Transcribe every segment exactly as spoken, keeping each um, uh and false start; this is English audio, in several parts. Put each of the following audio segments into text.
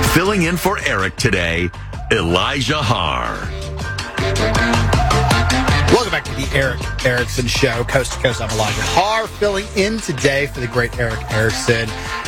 Filling in for Eric today, Elijah Har. Welcome back to the Eric Erickson Show, coast to coast. I'm Elijah Har, filling in today for the great Eric Erickson.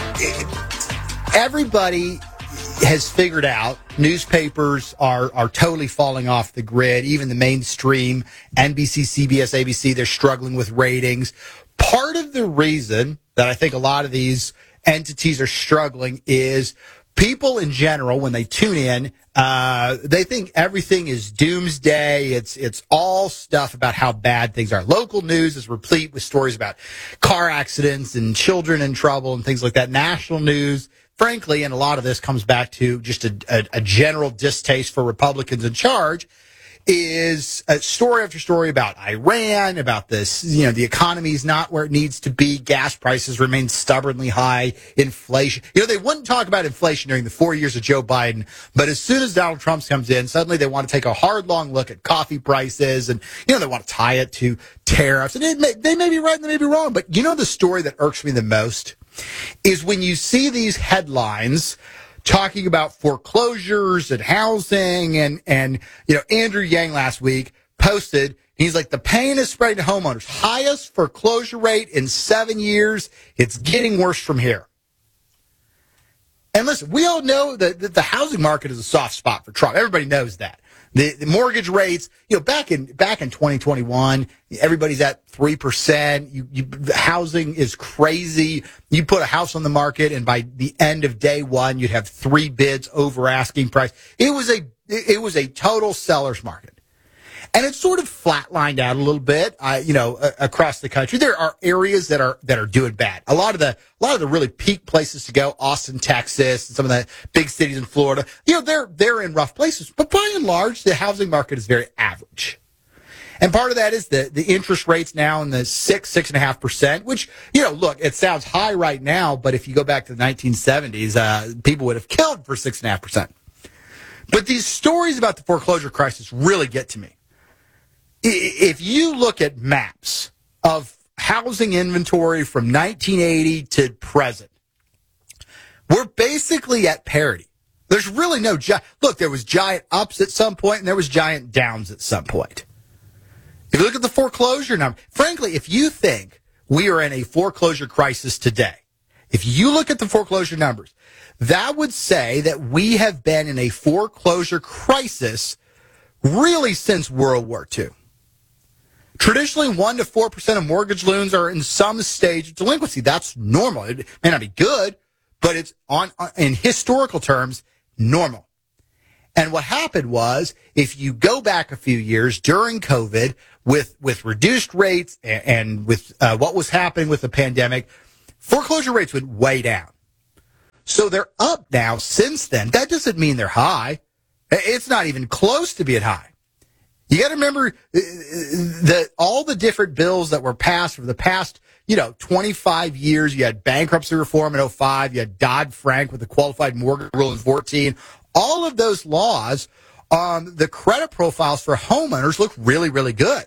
Everybody has figured out newspapers are are totally falling off the grid. Even the mainstream, N B C, C B S, A B C, they're struggling with ratings. Part of the reason that I think a lot of these entities are struggling is people in general, when they tune in, uh, they think everything is doomsday. It's, it's all stuff about how bad things are. Local news is replete with stories about car accidents and children in trouble and things like that. National news, frankly, and a lot of this comes back to just a, a, a general distaste for Republicans in charge, is a story after story about Iran, about this, you know, the economy is not where it needs to be. Gas prices remain stubbornly high. Inflation. You know, they wouldn't talk about inflation during the four years of Joe Biden, but as soon as Donald Trump comes in, suddenly they want to take a hard, long look at coffee prices and, you know, they want to tie it to tariffs. And it may, they may be right and they may be wrong, but you know the story that irks me the most is when you see these headlines talking about foreclosures and housing, and, and, you know, Andrew Yang last week posted, he's like, the pain is spreading to homeowners. Highest foreclosure rate in seven years. It's getting worse from here. And listen, we all know that, that the housing market is a soft spot for Trump. Everybody knows that. The, the mortgage rates, you know, back in back in twenty twenty-one, everybody's at three percent. You, you, housing is crazy. You put a house on the market, and by the end of day one, you'd have three bids over asking price. It was a it was a total seller's market. And it's sort of flatlined out a little bit, uh, you know, uh, across the country. There are areas that are that are doing bad. A lot of the a lot of the really peak places to go, Austin, Texas, and some of the big cities in Florida, you know, they're they're in rough places. But by and large, the housing market is very average. And part of that is the the interest rates now in the six six and a half percent, which, you know, look, it sounds high right now, but if you go back to the nineteen seventies, uh, people would have killed for six and a half percent. But these stories about the foreclosure crisis really get to me. If you look at maps of housing inventory from nineteen eighty to present, we're basically at parity. There's really no gi- look, there was giant ups at some point and there was giant downs at some point. If you look at the foreclosure number, frankly, if you think we are in a foreclosure crisis today, if you look at the foreclosure numbers, that would say that we have been in a foreclosure crisis really since World War Two. Traditionally, one to four percent of mortgage loans are in some stage of delinquency. That's normal. It may not be good, but it's on, in historical terms, normal. And what happened was, if you go back a few years during COVID, with, with reduced rates and, and with uh, what was happening with the pandemic, foreclosure rates went way down. So they're up now since then. That doesn't mean they're high. It's not even close to being high. You got to remember that all the different bills that were passed for the past, you know, twenty-five years. You had bankruptcy reform in oh five. You had Dodd-Frank with the qualified mortgage rule in fourteen. All of those laws, um, the credit profiles for homeowners look really, really good.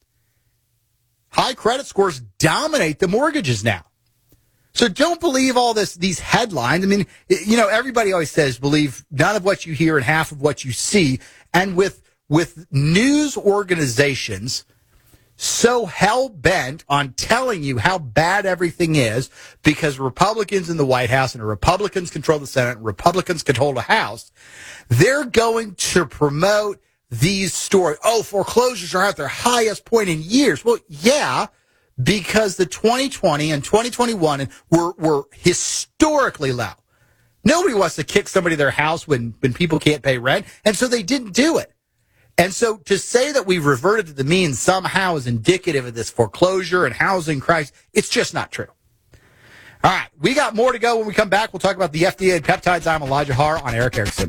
High credit scores dominate the mortgages now. So don't believe all this, these headlines. I mean, you know, everybody always says believe none of what you hear and half of what you see. And with With news organizations so hell-bent on telling you how bad everything is because Republicans in the White House and Republicans control the Senate and Republicans control the House, they're going to promote these stories. Oh, foreclosures are at their highest point in years. Well, yeah, because the twenty twenty and twenty twenty-one were, were historically low. Nobody wants to kick somebody to their house when, when people can't pay rent, and so they didn't do it. And so to say that we've reverted to the mean somehow is indicative of this foreclosure and housing crisis, it's just not true. All right, we got more to go. When we come back, we'll talk about the F D A and peptides. I'm Elijah Har on Eric Erickson.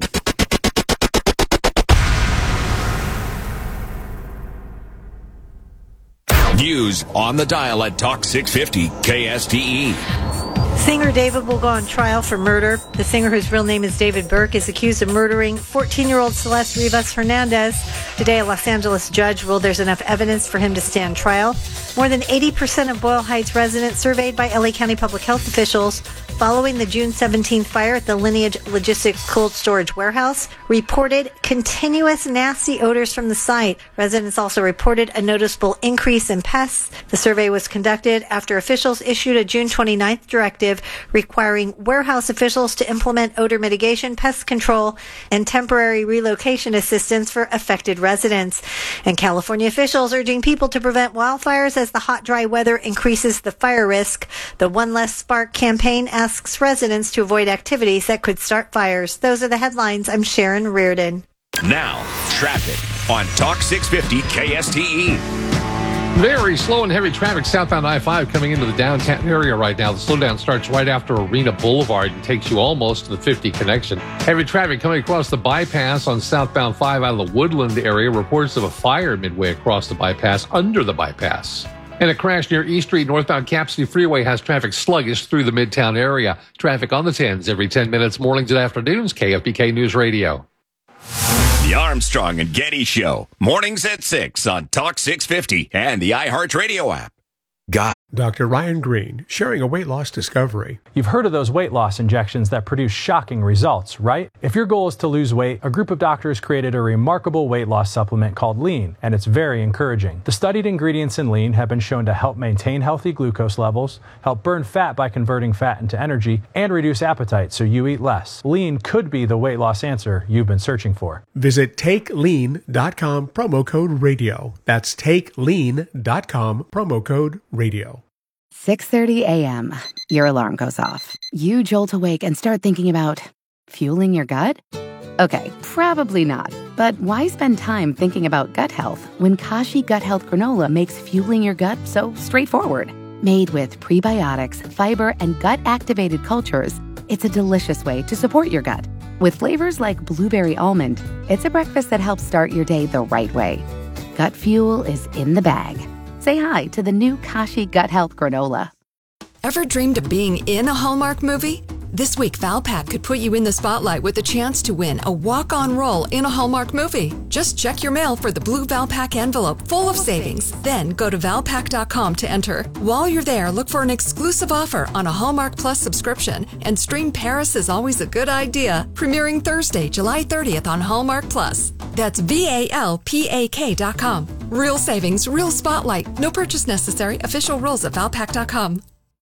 News on the dial at Talk six fifty K S T E. Singer David will go on trial for murder. The singer, whose real name is David Burke, is accused of murdering fourteen-year-old Celeste Rivas Hernandez. Today, a Los Angeles judge ruled there's enough evidence for him to stand trial. More than eighty percent of Boyle Heights residents surveyed by L A County public health officials following the June seventeenth fire at the Lineage Logistics Cold Storage Warehouse, reported continuous nasty odors from the site. Residents also reported a noticeable increase in pests. The survey was conducted after officials issued a June twenty-ninth directive requiring warehouse officials to implement odor mitigation, pest control, and temporary relocation assistance for affected residents. And California officials urging people to prevent wildfires as the hot, dry weather increases the fire risk. The One Less Spark campaign asks residents to avoid activities that could start fires. Those are the headlines. I'm Sharon Reardon. Now, traffic on Talk six fifty K S T E. Very slow and heavy traffic southbound I five coming into the downtown area right now. The slowdown starts right after Arena Boulevard and takes you almost to the fifty connection. Heavy traffic coming across the bypass on southbound five out of the Woodland area. Reports of a fire midway across the bypass under the bypass. And a crash near East Street northbound Cap City Freeway has traffic sluggish through the Midtown area. Traffic on the tens every ten minutes, mornings and afternoons. K F B K News Radio. The Armstrong and Getty Show, mornings at six on Talk six fifty and the iHeartRadio app. Got Doctor Ryan Green, sharing a weight loss discovery. You've heard of those weight loss injections that produce shocking results, right? If your goal is to lose weight, a group of doctors created a remarkable weight loss supplement called Lean, and it's very encouraging. The studied ingredients in Lean have been shown to help maintain healthy glucose levels, help burn fat by converting fat into energy, and reduce appetite so you eat less. Lean could be the weight loss answer you've been searching for. Visit take lean dot com, promo code radio. That's take lean dot com, promo code radio. six thirty a.m. Your alarm goes off. You jolt awake and start thinking about fueling your gut? Okay, probably not. But why spend time thinking about gut health when Kashi Gut Health Granola makes fueling your gut so straightforward? Made with prebiotics, fiber, and gut-activated cultures, it's a delicious way to support your gut. With flavors like blueberry almond, it's a breakfast that helps start your day the right way. Gut fuel is in the bag. Say hi to the new Kashi Gut Health Granola. Ever dreamed of being in a Hallmark movie? This week, Valpak could put you in the spotlight with a chance to win a walk-on role in a Hallmark movie. Just check your mail for the blue Valpak envelope full of savings. Then go to valpak dot com to enter. While you're there, look for an exclusive offer on a Hallmark Plus subscription and stream Paris is Always a Good Idea, premiering Thursday, July thirtieth on Hallmark Plus. That's V A L P A K dot com. Real savings, real spotlight. No purchase necessary. Official rules at valpak dot com.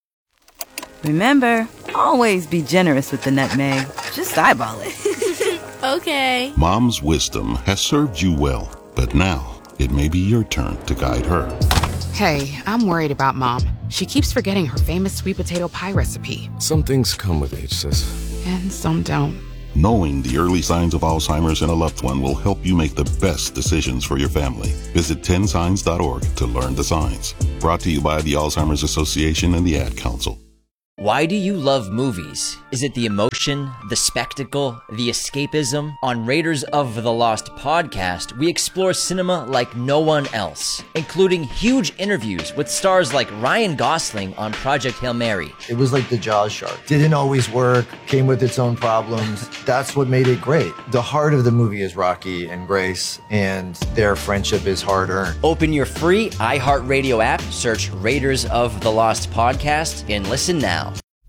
Remember, always be generous with the nutmeg. Just eyeball it. Okay. Mom's wisdom has served you well, but now it may be your turn to guide her. Hey, I'm worried about Mom. She keeps forgetting her famous sweet potato pie recipe. Some things come with age, sis. And some don't. Knowing the early signs of Alzheimer's in a loved one will help you make the best decisions for your family. Visit ten signs dot org to learn the signs. Brought to you by the Alzheimer's Association and the Ad Council. Why do you love movies? Is it the emotion, the spectacle, the escapism? On Raiders of the Lost podcast, we explore cinema like no one else, including huge interviews with stars like Ryan Gosling on Project Hail Mary. It was like the Jaws shark. Didn't always work, came with its own problems. That's what made it great. The heart of the movie is Rocky and Grace, and their friendship is hard-earned. Open your free iHeartRadio app, search Raiders of the Lost podcast, and listen now.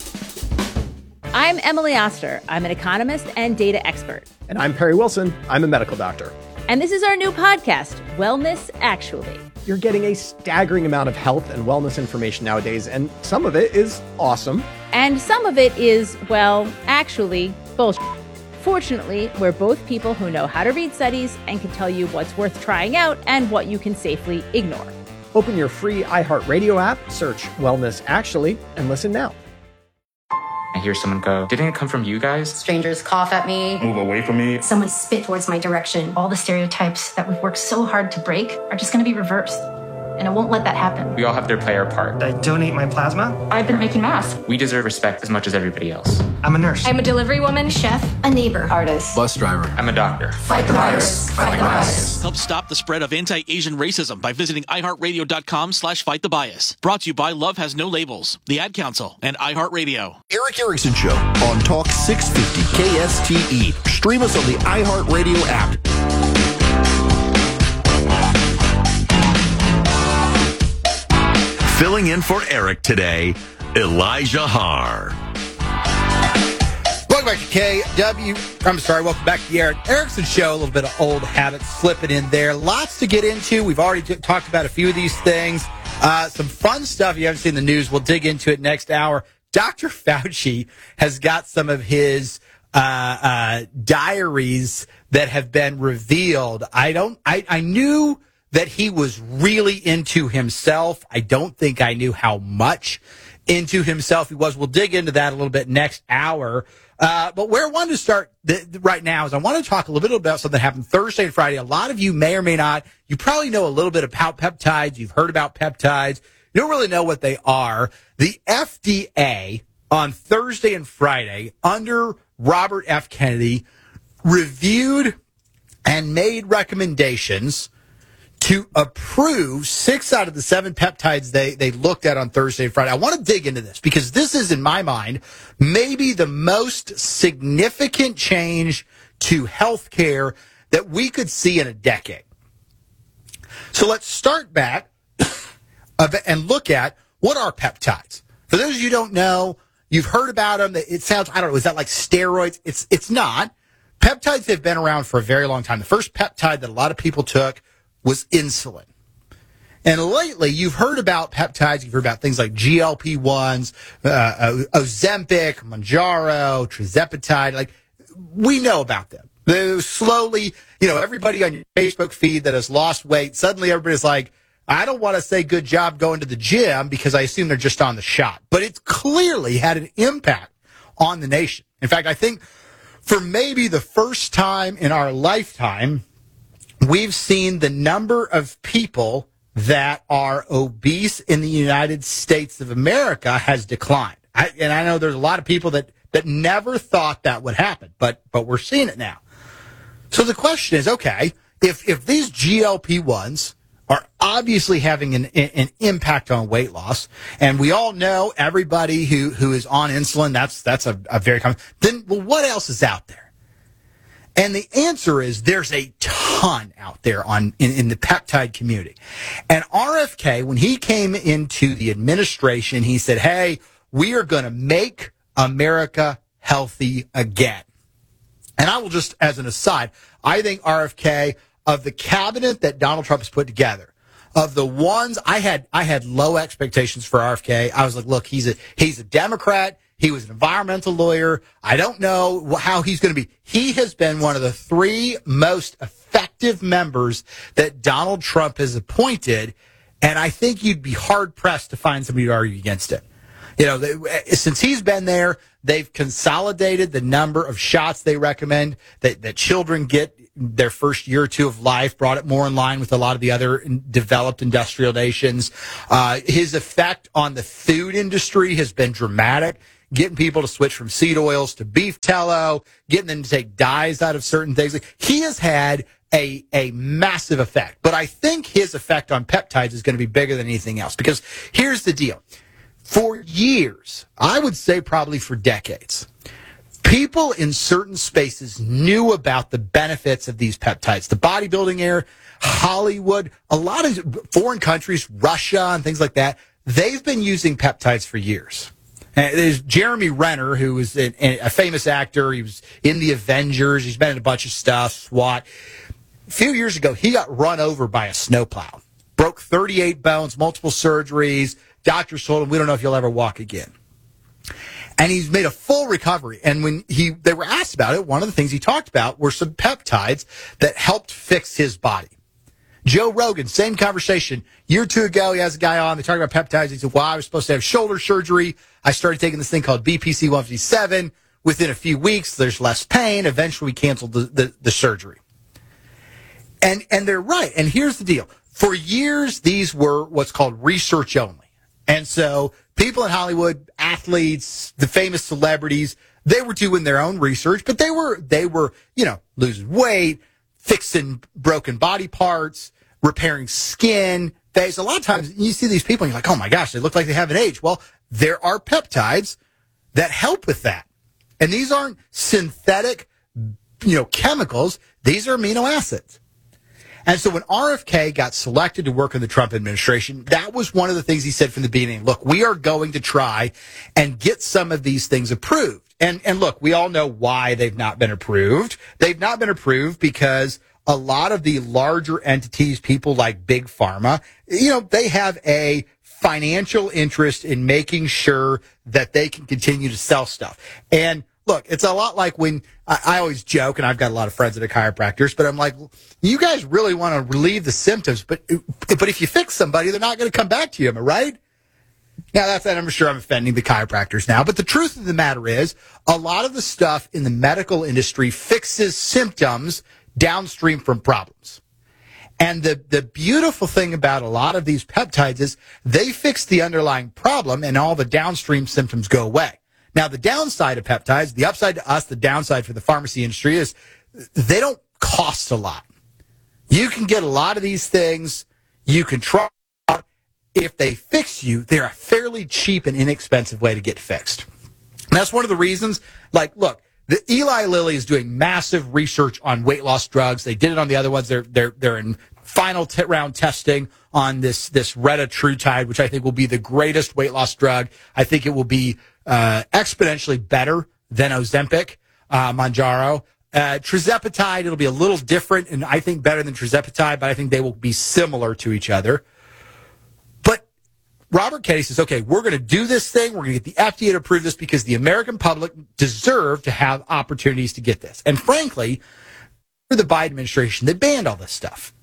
I'm Emily Oster. I'm an economist and data expert. And I'm Perry Wilson. I'm a medical doctor. And this is our new podcast, Wellness Actually. You're getting a staggering amount of health and wellness information nowadays, and some of it is awesome. And some of it is, well, actually, bullshit. Fortunately, we're both people who know how to read studies and can tell you what's worth trying out and what you can safely ignore. Open your free iHeartRadio app, search Wellness Actually, and listen now. I hear someone go, didn't it come from you guys? Strangers cough at me. Move away from me. Someone spit towards my direction. All the stereotypes that we've worked so hard to break are just going to be reversed. And I won't let that happen. We all have to play our part. I donate my plasma. I've been making masks. We deserve respect as much as everybody else. I'm a nurse. I'm a delivery woman, chef, a neighbor, artist, bus driver. I'm a doctor. Fight the virus. Fight the bias. Help stop the spread of anti-Asian racism by visiting iHeartRadio.com slash fight the bias. Brought to you by Love Has No Labels, the Ad Council, and iHeartRadio. Eric Erickson Show on Talk six fifty K S T E. Stream us on the iHeartRadio app. Filling in for Eric today, Elijah Haar. Welcome back to K W. I'm sorry, welcome back to the Eric Erickson Show. A little bit of old habits slipping in there. Lots to get into. We've already t- talked about a few of these things. Uh, some fun stuff. You haven't seen the news. We'll dig into it next hour. Doctor Fauci has got some of his uh, uh, diaries that have been revealed. I don't. I, I knew that he was really into himself. I don't think I knew how much into himself he was. We'll dig into that a little bit next hour. Uh, but where I wanted to start th- right now is I want to talk a little bit about something that happened Thursday and Friday. A lot of you may or may not. You probably know a little bit about peptides. You've heard about peptides. You don't really know what they are. The F D A on Thursday and Friday under Robert F. Kennedy reviewed and made recommendations to approve six out of the seven peptides they, they looked at on Thursday and Friday. I want to dig into this because this is, in my mind, maybe the most significant change to healthcare that we could see in a decade. So let's start back and look at what are peptides. For those of you who don't know, you've heard about them. It sounds, I don't know, is that like steroids? It's, it's not. Peptides have been around for a very long time. The first peptide that a lot of people took was insulin. And lately, you've heard about peptides. You've heard about things like G L P ones, uh, Ozempic, Mounjaro, Tirzepatide. Like, we know about them. They're slowly, you know, everybody on your Facebook feed that has lost weight, suddenly everybody's like, I don't want to say good job going to the gym because I assume they're just on the shot. But it's clearly had an impact on the nation. In fact, I think for maybe the first time in our lifetime, we've seen the number of people that are obese in the United States of America has declined. I, and I know there's a lot of people that, that never thought that would happen, but but we're seeing it now. So the question is, okay, if if these G L P ones are obviously having an, an impact on weight loss, and we all know everybody who, who is on insulin, that's that's a, a very common, then, well, what else is out there? And the answer is there's a ton out there on in, in the peptide community. And R F K, when he came into the administration, he said, hey, we are going to make America healthy again. And I will just, as an aside, I think R F K, of the cabinet that Donald Trump has put together, of the ones I had, I had low expectations for R F K. I was like, look, he's a, he's a Democrat. He was an environmental lawyer. I don't know how he's going to be. He has been one of the three most effective members that Donald Trump has appointed, and I think you'd be hard-pressed to find somebody to argue against it. You know, they, since he's been there, they've consolidated the number of shots they recommend that, that children get their first year or two of life, brought it more in line with a lot of the other developed industrial nations. Uh, his effect on the food industry has been dramatic. Getting people to switch from seed oils to beef tallow, getting them to take dyes out of certain things. He has had a, a massive effect. But I think his effect on peptides is going to be bigger than anything else. Because here's the deal. For years, I would say probably for decades, people in certain spaces knew about the benefits of these peptides. The bodybuilding era, Hollywood, a lot of foreign countries, Russia and things like that, they've been using peptides for years. And there's Jeremy Renner, who is a, a famous actor. He was in the Avengers. He's been in a bunch of stuff, SWAT. A few years ago, he got run over by a snowplow. Broke thirty-eight bones, multiple surgeries. Doctors told him, we don't know if you'll ever walk again. And he's made a full recovery. And when he they were asked about it, one of the things he talked about were some peptides that helped fix his body. Joe Rogan, same conversation. Year or two ago, he has a guy on. They talk about peptides. He said, well, I was supposed to have shoulder surgery. I started taking this thing called B P C one fifty-seven. Within a few weeks, there's less pain. Eventually, we canceled the, the, the surgery. And, and they're right. And here's the deal. For years, these were what's called research only. And so people in Hollywood, athletes, the famous celebrities, they were doing their own research, but they were, they were, you know, losing weight, fixing broken body parts, repairing skin, face. A lot of times you see these people and you're like, oh my gosh, they look like they haven't aged. Well, there are peptides that help with that. And these aren't synthetic, you know, chemicals. These are amino acids. And so when R F K got selected to work in the Trump administration, that was one of the things he said from the beginning. Look, we are going to try and get some of these things approved. And, and look, we all know why they've not been approved. They've not been approved because a lot of the larger entities, people like Big Pharma, you know, they have a financial interest in making sure that they can continue to sell stuff. And look, it's a lot like when I, I always joke, and I've got a lot of friends that are chiropractors, but I'm like, you guys really want to relieve the symptoms, but but if you fix somebody, they're not going to come back to you, am I right? Now, that's I'm sure I'm offending the chiropractors now, but the truth of the matter is, a lot of the stuff in the medical industry fixes symptoms downstream from problems. And the, the beautiful thing about a lot of these peptides is they fix the underlying problem and all the downstream symptoms go away. Now, the downside of peptides, the upside to us, the downside for the pharmacy industry is they don't cost a lot. You can get a lot of these things. You can try. If they fix you, they're a fairly cheap and inexpensive way to get fixed. And that's one of the reasons, like, look, the Eli Lilly is doing massive research on weight loss drugs. They did it on the other ones. They're they're they're in final t- round testing on this this retatrutide, which I think will be the greatest weight loss drug. I think it will be uh, exponentially better than Ozempic, uh, Mounjaro. Uh, Tirzepatide, it'll be a little different, and I think better than Tirzepatide, but I think they will be similar to each other. But Robert Kennedy says, okay, we're going to do this thing. We're going to get the F D A to approve this because the American public deserve to have opportunities to get this. And frankly, for the Biden administration, they banned all this stuff.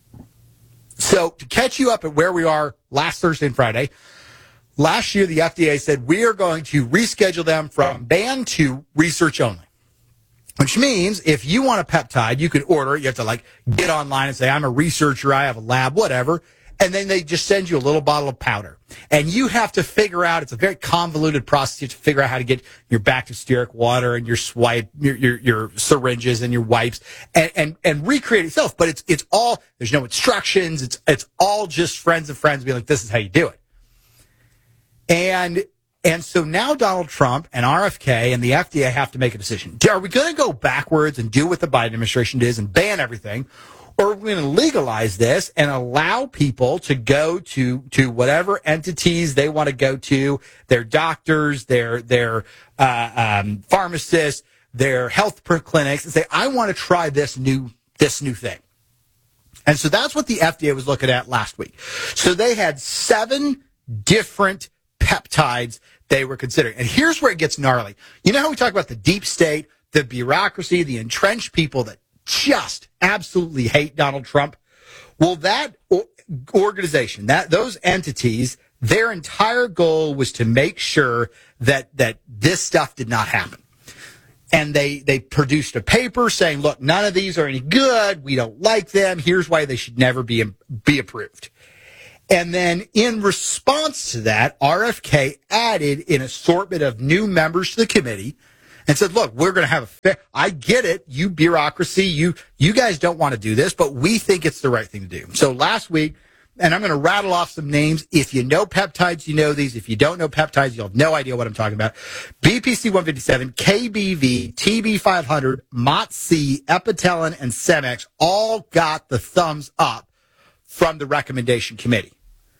So to catch you up at where we are last Thursday and Friday, last year the F D A said we are going to reschedule them from ban to research only. Which means if you want a peptide, you can order it. You have to like get online and say, I'm a researcher, I have a lab, whatever. And then they just send you a little bottle of powder. And you have to figure out, it's a very convoluted process. You have to figure out how to get your bacteriosteric water and your swipe, your, your, your syringes and your wipes and, and, and recreate it yourself. But it's, it's all, there's no instructions. It's, it's all just friends of friends being like, this is how you do it. And, and so now Donald Trump and R F K and the F D A have to make a decision. Are we going to go backwards and do what the Biden administration did and ban everything? Or are we going to legalize this and allow people to go to, to whatever entities they want to go to, their doctors, their, their, uh, um, pharmacists, their health clinics, and say, I want to try this new, this new thing. And so that's what the F D A was looking at last week. So they had seven different peptides they were considering. And here's where it gets gnarly. You know how we talk about the deep state, the bureaucracy, the entrenched people that just absolutely hate Donald Trump? Well, that organization, that those entities, their entire goal was to make sure that that this stuff did not happen. And they they produced a paper saying, look, none of these are any good. We don't like them. Here's why they should never be be approved. And then in response to that, R F K added an assortment of new members to the committee and said, look, we're going to have a fair, I get it, you bureaucracy, you you guys don't want to do this, but we think it's the right thing to do. So last week, and I'm going to rattle off some names. If you know peptides, you know these. If you don't know peptides, you'll have no idea what I'm talking about. B P C one fifty-seven, K B V, T B five hundred, M O T C, Epitalin, and Cemex all got the thumbs up from the recommendation committee.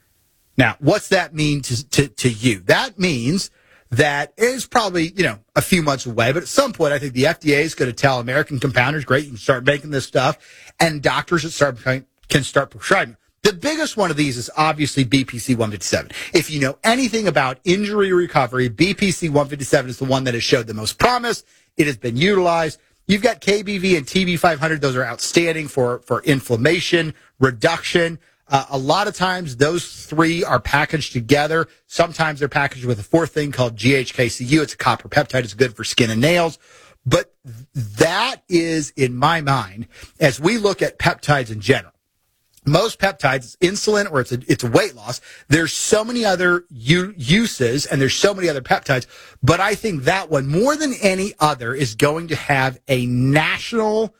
Now, what's that mean to, to, to you? That means that is probably, you know, a few months away, but at some point, I think the F D A is going to tell American compounders, great, you can start making this stuff, and doctors that start, can start prescribing. The biggest one of these is obviously B P C one fifty-seven. If you know anything about injury recovery, B P C one fifty-seven is the one that has showed the most promise. It has been utilized. You've got K B V and T B five hundred. Those are outstanding for, for inflammation, reduction. Uh, a lot of times those three are packaged together. Sometimes they're packaged with a fourth thing called G H K C U. It's a copper peptide. It's good for skin and nails. But that is, in my mind, as we look at peptides in general, most peptides, insulin or it's a, it's a weight loss, there's so many other u- uses and there's so many other peptides. But I think that one, more than any other, is going to have a national,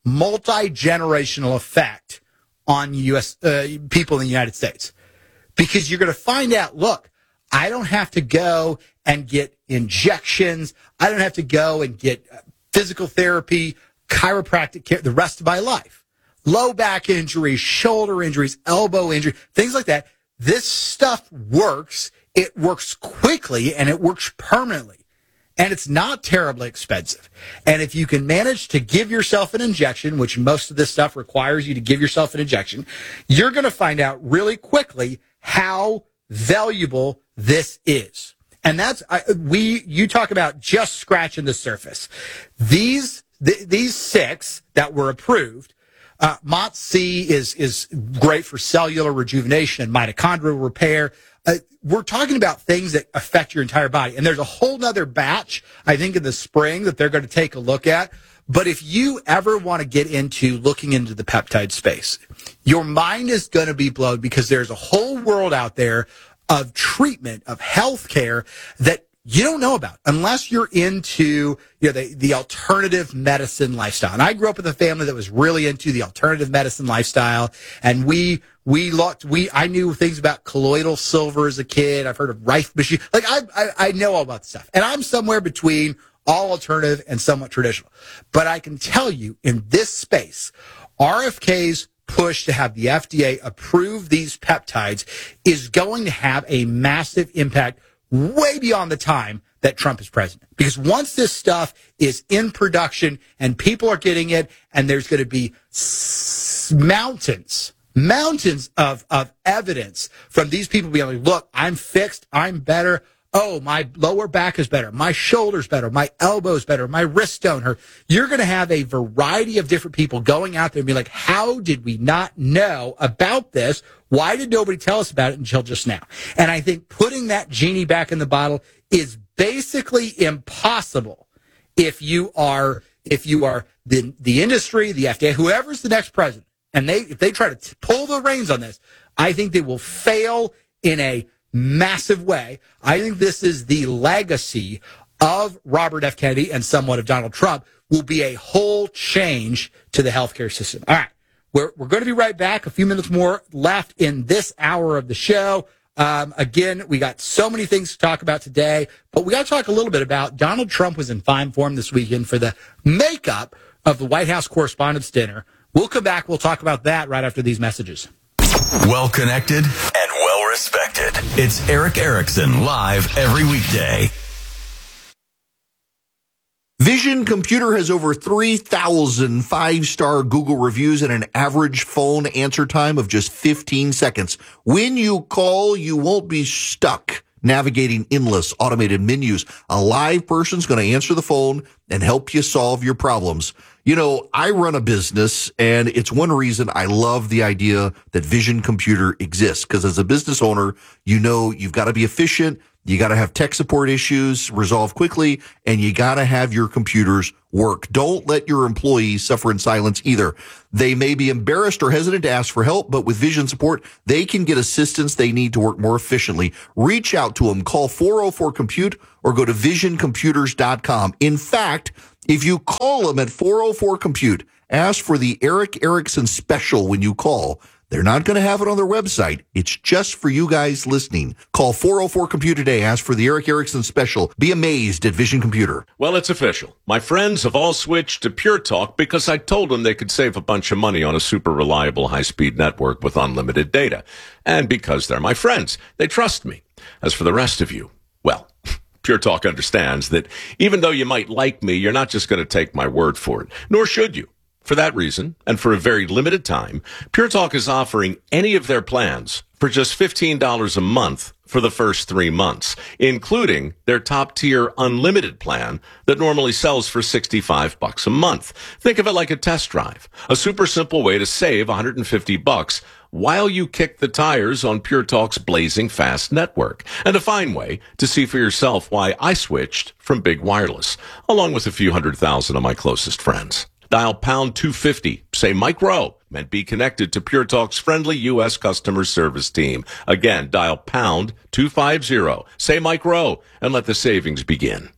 multi-generational effect on U S uh, people in the United States, because you're going to find out, look, I don't have to go and get injections. I don't have to go and get physical therapy, chiropractic care the rest of my life. low back injuries, shoulder injuries, elbow injury, things like that. This stuff works. It works quickly and it works permanently. And it's not terribly expensive. And if you can manage to give yourself an injection, which most of this stuff requires you to give yourself an injection, you're going to find out really quickly how valuable this is. And that's, I, we, you talk about just scratching the surface. These, th- these six that were approved, uh, M O T C is, is great for cellular rejuvenation and mitochondrial repair. Uh, we're talking about things that affect your entire body. And there's a whole nother batch, I think, in the spring that they're going to take a look at. But if you ever want to get into looking into the peptide space, your mind is going to be blown because there's a whole world out there of treatment, of healthcare that you don't know about unless you're into, you know, the, the alternative medicine lifestyle. And I grew up with a family that was really into the alternative medicine lifestyle. And we, we looked, we, I knew things about colloidal silver as a kid. I've heard of Rife machine. Like I, I, I know all about this stuff. And I'm somewhere between all alternative and somewhat traditional. But I can tell you in this space, R F K's push to have the F D A approve these peptides is going to have a massive impact way beyond the time that Trump is president. Because once this stuff is in production and people are getting it, and there's going to be s- mountains, mountains of, of evidence from these people being like, look, I'm fixed, I'm better. Oh, my lower back is better. My shoulder's better. My elbow's better. My wrists don't hurt. You're going to have a variety of different people going out there and be like, how did we not know about this? Why did nobody tell us about it until just now? And I think putting that genie back in the bottle is basically impossible if you are, if you are the, the industry, the F D A, whoever's the next president. And they, if they try to t- pull the reins on this, I think they will fail in a massive way. I think this is the legacy of Robert F. Kennedy and somewhat of Donald Trump, will be a whole change to the healthcare system. All right. We're, we're going to be right back. A few minutes more left in this hour of the show. Um, again, we got so many things to talk about today, but we got to talk a little bit about Donald Trump was in fine form this weekend for the makeup of the White House Correspondents' Dinner. We'll come back. We'll talk about that right after these messages. Well connected and well respected. It's Eric Erickson live every weekday. Vision Computer has over three thousand five-star Google reviews and an average phone answer time of just fifteen seconds. When you call, you won't be stuck navigating endless automated menus. A live person's going to answer the phone and help you solve your problems. You know, I run a business, and it's one reason I love the idea that Vision Computer exists, because as a business owner, you know you've got to be efficient, you got to have tech support issues resolved quickly, and you got to have your computers work. Don't let your employees suffer in silence either. They may be embarrassed or hesitant to ask for help, but with Vision support, they can get assistance they need to work more efficiently. Reach out to them. Call four oh four compute or go to vision computers dot com. In fact, if you call them at four oh four compute, ask for the Eric Erickson special when you call. They're not going to have it on their website. It's just for you guys listening. Call four oh four compute today. Ask for the Eric Erickson special. Be amazed at Vision Computer. Well, it's official. My friends have all switched to Pure Talk because I told them they could save a bunch of money on a super reliable high-speed network with unlimited data. And because they're my friends, they trust me. As for the rest of you, well, Pure Talk understands that even though you might like me, you're not just going to take my word for it, nor should you. For that reason, and for a very limited time, Pure Talk is offering any of their plans for just fifteen dollars a month for the first three months, including their top-tier unlimited plan that normally sells for sixty-five bucks a month. Think of it like a test drive, a super simple way to save one hundred fifty bucks while you kick the tires on Pure Talk's blazing fast network, and a fine way to see for yourself why I switched from big wireless, along with a few hundred thousand of my closest friends. Dial pound two fifty, say Mike Rowe, and be connected to Pure Talk's friendly U S customer service team. Again, dial pound two fifty, say Mike Rowe, and let the savings begin.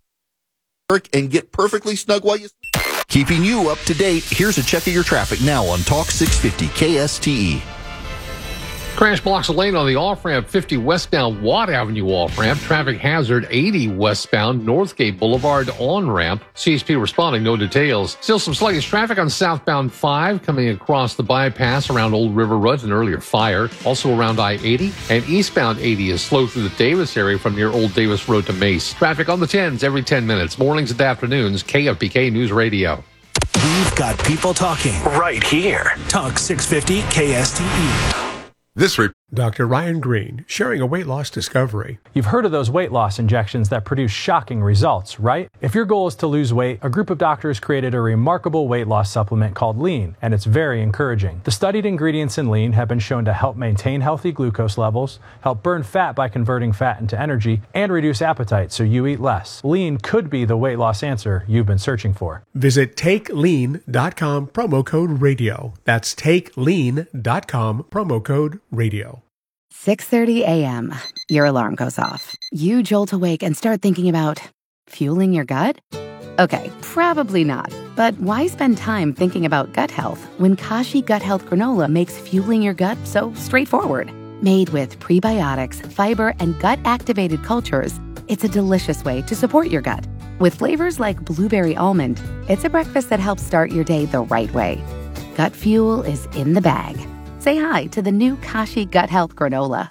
And get perfectly snug while you... Keeping you up to date, here's a check of your traffic now on Talk six fifty K S T E. Crash blocks a lane on the off-ramp fifty westbound Watt Avenue off-ramp. Traffic hazard eighty westbound Northgate Boulevard on-ramp. C H P responding, no details. Still some sluggish traffic on southbound five coming across the bypass around Old River Road, an earlier fire. Also around I eighty. And eastbound eighty is slow through the Davis area from near Old Davis Road to Mace. Traffic on the tens every ten minutes. Mornings and afternoons. K F B K News Radio. We've got people talking right here. Talk six fifty K S T E. This re- Doctor Ryan Green, sharing a weight loss discovery. You've heard of those weight loss injections that produce shocking results, right? If your goal is to lose weight, a group of doctors created a remarkable weight loss supplement called Lean, and it's very encouraging. The studied ingredients in Lean have been shown to help maintain healthy glucose levels, help burn fat by converting fat into energy, and reduce appetite so you eat less. Lean could be the weight loss answer you've been searching for. Visit take lean dot com, promo code radio. That's take lean dot com, promo code radio. six thirty a.m. Your alarm goes off. You jolt awake and start thinking about fueling your gut? Okay, probably not. But why spend time thinking about gut health when Kashi Gut Health Granola makes fueling your gut so straightforward? Made with prebiotics, fiber, and gut-activated cultures, it's a delicious way to support your gut. With flavors like blueberry almond, it's a breakfast that helps start your day the right way. Gut fuel is in the bag. Say hi to the new Kashi Gut Health Granola.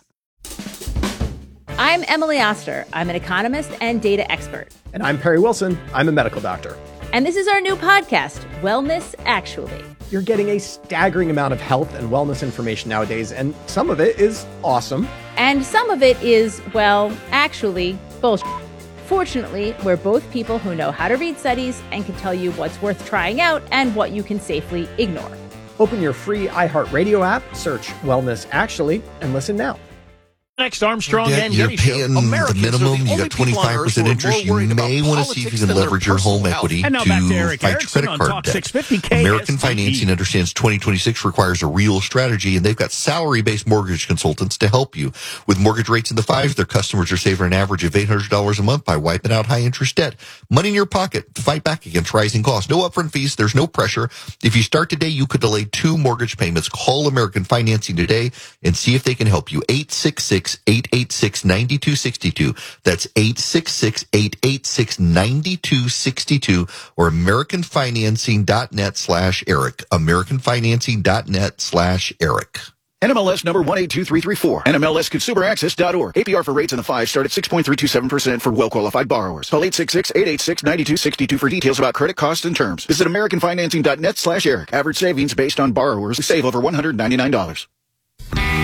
I'm Emily Oster. I'm an economist and data expert. And I'm Perry Wilson. I'm a medical doctor. And this is our new podcast, Wellness Actually. You're getting a staggering amount of health and wellness information nowadays, and some of it is awesome. And some of it is, well, actually, bullshit. Fortunately, we're both people who know how to read studies and can tell you what's worth trying out and what you can safely ignore. Open your free iHeartRadio app, search Wellness Actually, and listen now. Next Armstrong yeah, and you're Getty paying Show. the minimum. You got twenty-five percent interest. You may want to see if you can leverage your home equity to fight your credit card debt. American Financing understands twenty twenty-six requires a real strategy, and they've got salary-based mortgage consultants to help you. With mortgage rates in the fives, their customers are saving an average of eight hundred dollars a month by wiping out high-interest debt. Money in your pocket to fight back against rising costs. No upfront fees. There's no pressure. If you start today, you could delay two mortgage payments. Call American Financing today and see if they can help you. eight six six, eight eight six, nine two six two. That's eight six six, eight eight six, nine two six two or americanfinancing.net slash Eric. americanfinancing.net slash Eric. N M L S number one eight two three three four. N M L S consumer access dot org. A P R for rates in the five start at six point three two seven percent for well-qualified borrowers. Call eight six six, eight eight six, nine two six two for details about credit costs and terms. Visit americanfinancing.net slash Eric. Average savings based on borrowers save over one hundred ninety-nine dollars.